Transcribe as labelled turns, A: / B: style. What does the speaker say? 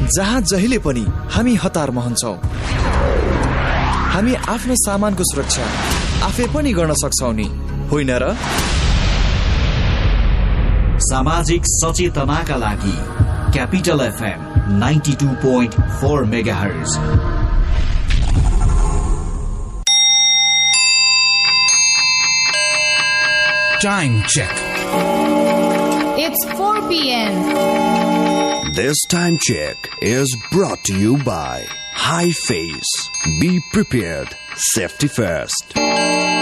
A: जहाँ जहिले पनि हामी हतारमा हुन्छौं। हामी आफ्नो सामानको सुरक्षा आफै पनि गर्न सक्छौं नि, होइन र?
B: सामाजिक सचेतनाका लागि capital FM 92.4 megahertz.
C: Time check.
D: It's 4 p.m.
E: This time check is brought to you by High Face. Be prepared. Safety first.